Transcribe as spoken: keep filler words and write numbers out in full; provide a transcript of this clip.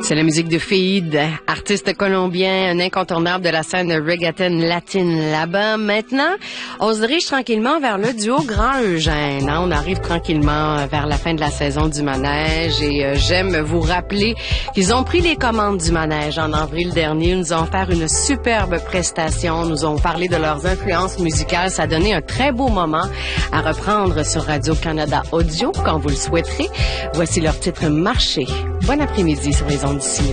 C'est la musique de Feid, artiste colombien, un incontournable de la scène reggaeton latine là-bas. Maintenant, on se dirige tranquillement vers le duo Grand Eugène. On arrive tranquillement vers la fin de la saison du manège et euh, j'aime vous rappeler qu'ils ont pris les commandes du manège en avril dernier. Ils nous ont offert une superbe prestation, nous ont parlé de leurs influences musicales. Ça a donné un très beau moment à reprendre sur Radio-Canada Audio quand vous le souhaiterez. Voici leur titre Marché. Bon après-midi sur les ondes d'ici.